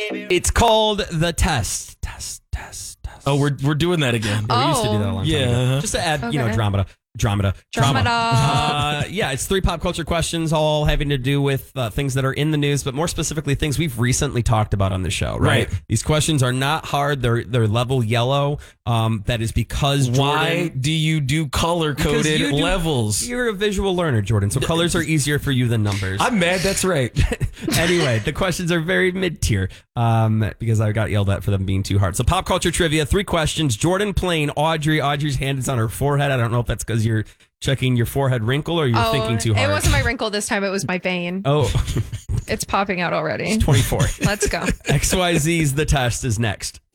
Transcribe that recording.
It's called The Test. Test. Oh, we're doing that again. We used to do that a long time ago. Just to add, dramata. Yeah, it's 3 pop culture questions, all having to do with things that are in the news, but more specifically, things we've recently talked about on the show, right? These questions are not hard. They're level yellow. That is because, Why Jordan, do you do color-coded levels? You're a visual learner, Jordan, so colors are easier for you than numbers. I'm mad, that's right. Anyway, the questions are very mid-tier because I got yelled at for them being too hard. So pop culture trivia, 3 questions. Jordan playing Audrey. Audrey's hand is on her forehead. I don't know if that's because you're checking your forehead wrinkle or you're thinking too hard. It wasn't my wrinkle this time. It was my vein. Oh. It's popping out already. It's 24. Let's go. XYZ's The Test is next.